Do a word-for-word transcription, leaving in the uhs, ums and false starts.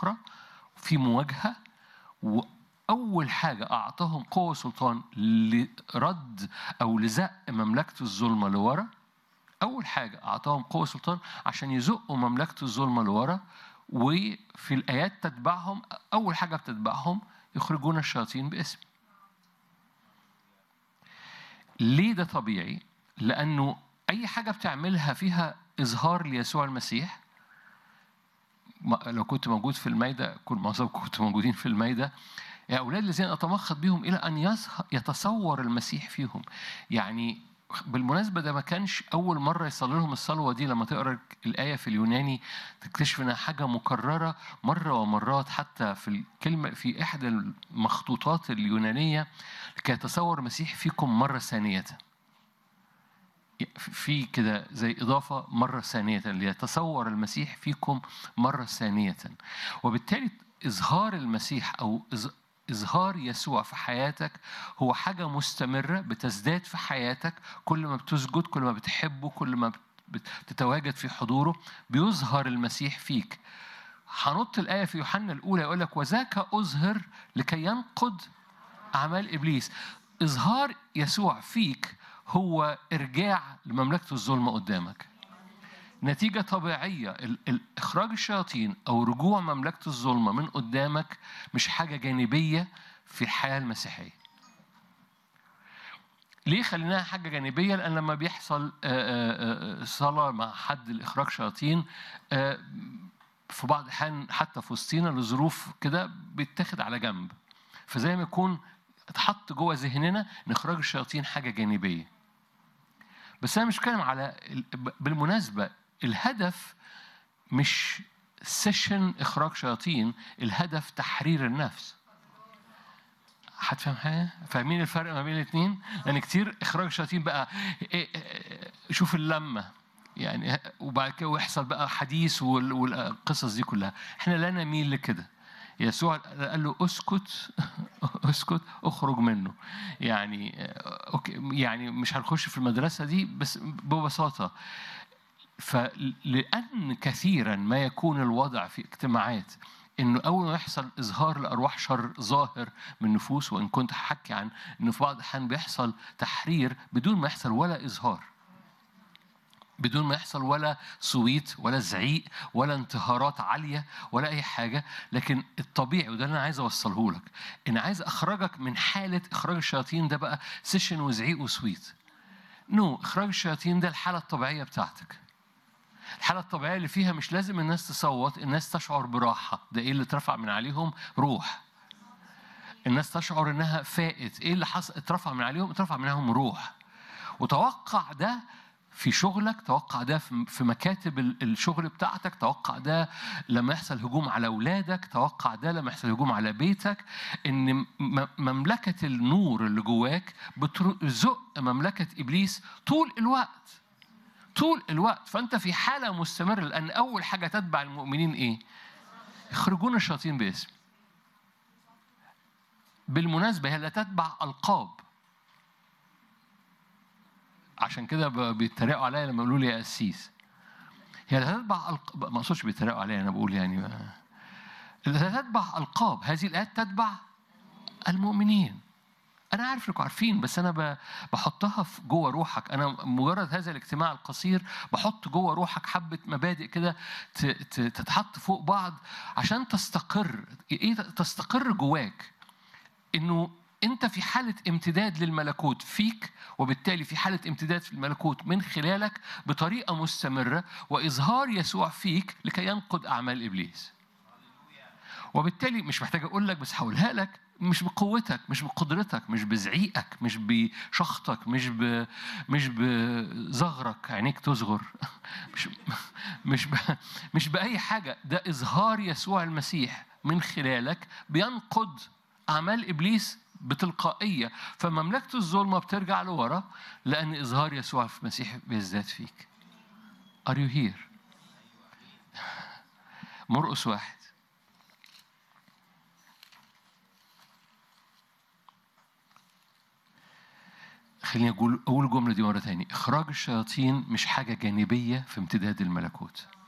أخرى، في مواجهة. وأول حاجة أعطاهم قوة وسلطان لرد أو لزق مملكة الظلمة لورا. أول حاجة أعطاهم قوة وسلطان عشان يزقوا مملكة الظلمة لورا. وفي الآيات تتبعهم، أول حاجة بتتبعهم يخرجون الشياطين باسم. ليه ده طبيعي؟ لأنه أي حاجة بتعملها فيها إظهار ليسوع المسيح. لو كنت موجود في الميدة، كل معظمكم كنتوا موجودين في الميدة، يا أولاد الذين أتمخض بهم إلى أن يتصور المسيح فيهم. يعني بالمناسبة ده ما كانش أول مرة يصلي لهم الصلوة دي. لما تقرأ الآية في اليوناني تكتشف إنها حاجة مكررة مرة ومرات، حتى في الكلمة في إحدى المخطوطات اليونانية، لكي يتصور المسيح فيكم مرة ثانية. في كده زي إضافة مرة ثانية، ليتصور المسيح فيكم مرة ثانية. وبالتالي إظهار المسيح أو إظهار يسوع في حياتك هو حاجة مستمرة بتزداد في حياتك. كل ما بتسجد، كل ما بتحبه، كل ما بتتواجد في حضوره، بيظهر المسيح فيك. هنط الآية في يوحنا الأولى يقول لك وذاك أظهر لكي ينقض أعمال إبليس. إظهار يسوع فيك هو إرجاع لمملكة الظلمة قدامك. نتيجة طبيعية. إخراج الشياطين أو رجوع مملكة الظلمة من قدامك مش حاجة جانبية في الحياة المسيحية. ليه خليناها حاجة جانبية؟ لأن لما بيحصل صلاة مع حد لإخراج شياطين، في بعض الأحيان حتى في وسطينا لظروف كده بيتاخد على جنب، فزي ما يكون اتحط جوه ذهننا إن إخراج الشياطين حاجة جانبية. بس أنا مش بتكلم على، بالمناسبة الهدف مش سيشن إخراج شياطين، الهدف تحرير النفس. هتفهم حاجة؟ فاهمين الفرق ما بين الاثنين؟ لأن كتير إخراج شياطين بقى شوف اللمة يعني، وبعد كده يحصل بقى حديث والقصص دي كلها. إحنا لا نميل لكده. يسوع قال له اسكت اسكت اخرج منه. يعني اوكي، يعني مش هنخش في المدرسة دي، بس ببساطة فلأن كثيرا ما يكون الوضع في اجتماعات إنه أول ما يحصل إظهار لأرواح شر ظاهر من نفوس، وإن كنت حكي عن إنه في بعض الأحيان بيحصل تحرير بدون ما يحصل ولا إظهار، بدون ما يحصل ولا صويت ولا زعيق ولا انتهارات عالية ولا أي حاجة. لكن الطبيعي، وده اللي أنا عايز أوصله لك، إن عايز أخرجك من حالة إخراج الشياطين ده بقى سيشن وزعيق وصويت. نو، إخراج الشياطين ده الحالة الطبيعية بتاعتك. الحالة الطبيعية اللي فيها مش لازم الناس تصوت، الناس تشعر براحة. ده إيه اللي اترفع من عليهم؟ روح. الناس تشعر إنها فائت. إيه اللي حصل؟ اترفع من عليهم، اترفع منهم روح. وتوقع ده في شغلك، توقع ده في مكاتب الشغل بتاعتك، توقع ده لما يحصل هجوم على أولادك، توقع ده لما يحصل هجوم على بيتك. إن مملكة النور اللي جواك بتزق مملكة إبليس طول الوقت، طول الوقت. فأنت في حالة مستمرة، لأن أول حاجة تتبع المؤمنين إيه؟ يخرجون الشياطين باسم. بالمناسبة هي لا تتبع ألقاب. عشان كده بيتريقوا عليا لما يقولوا لي يا قسيس. هي لا تتبع ألقاب، ما أقصدش بيتريقوا عليا، أنا بقول يعني لا تتبع ألقاب. هذه الآيات تتبع المؤمنين. أنا عارف إنكم عارفين، بس أنا بحطها في جوه روحك. أنا مجرد هذا الاجتماع القصير بحط جوه روحك حبة مبادئ كده تتحط فوق بعض عشان تستقر. إيه تستقر جواك؟ إنه أنت في حالة امتداد للملكوت فيك، وبالتالي في حالة امتداد في الملكوت من خلالك بطريقة مستمرة، وإظهار يسوع فيك لكي ينقض أعمال إبليس. وبالتالي مش محتاج أقول لك، بس هقولها لك، مش بقوتك، مش بقدرتك، مش بزعيقك، مش بشخطك، مش ب مش بزغرك عينيك تصغر مش مش ب... مش بأي حاجة. ده إظهار يسوع المسيح من خلالك بينقض أعمال إبليس بتلقائية. فمملكة الظلمة بترجع لورا لأن إظهار يسوع في المسيح بيزداد فيك. Are you here؟ مرقس واحد. خليني أقول أول جملة دي مرة تاني. إخراج الشياطين مش حاجة جانبية في امتداد الملكوت.